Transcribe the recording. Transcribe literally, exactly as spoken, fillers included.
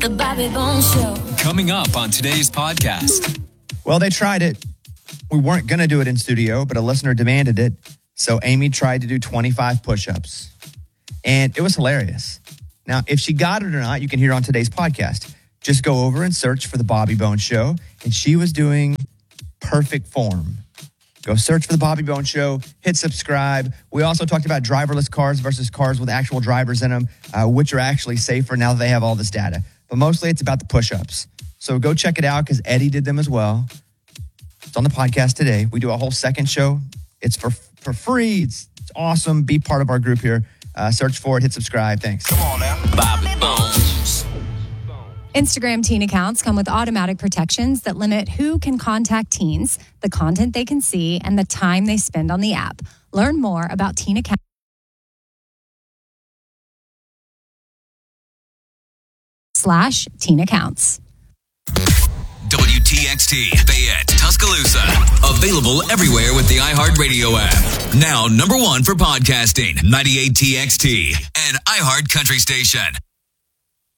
The Bobby Bones Show. Coming up on today's podcast. Well, they tried it. We weren't going to do it in studio, but a listener demanded it. So Amy tried to do twenty-five push-ups. And it was hilarious. Now, if she got it or not, you can hear on today's podcast. Just go over and search for The Bobby Bones Show. And she was doing perfect form. Go search for The Bobby Bones Show. Hit subscribe. We also talked about driverless cars versus cars with actual drivers in them, uh, which are actually safer now that they have all this data. But mostly it's about the push-ups. So go check it out because Eddie did them as well. It's on the podcast today. We do a whole second show. It's for for free. It's, it's awesome. Be part of our group here. Uh, search for it. Hit subscribe. Thanks. Come on now. Bobby Bones. Instagram teen accounts come with automatic protections that limit who can contact teens, the content they can see, and the time they spend on the app. Learn more about teen accounts. Slash teen accounts. W T X T, Fayette, Tuscaloosa. Available everywhere with the iHeartRadio app. Now number one for podcasting, ninety-eight T X T, and iHeart Country Station.